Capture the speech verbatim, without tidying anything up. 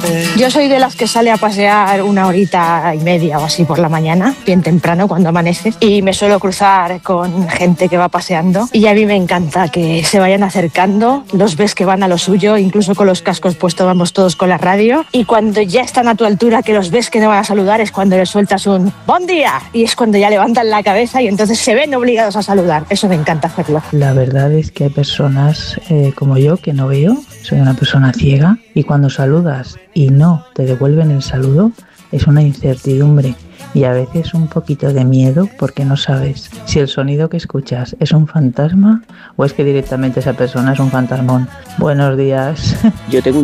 Yo soy de las que sale a pasear una horita y media o así por la mañana, bien temprano cuando amanece, y me suelo cruzar con gente que va paseando y a mí me encanta que se vayan acercando, los ves que van a lo suyo, incluso con los cascos puestos vamos todos con la radio, y cuando ya están a tu altura que los ves que te van a saludar es cuando les sueltas un ¡Bon día! Y es cuando ya levantan la cabeza y entonces se ven obligados a saludar. Eso me encanta hacerlo. La verdad es que hay personas eh, como yo que no veo, soy una persona ciega, y cuando saludas y no te devuelven el saludo es una incertidumbre y a veces un poquito de miedo porque no sabes si el sonido que escuchas es un fantasma o es que directamente esa persona es un fantasmón. Buenos días. Yo tengo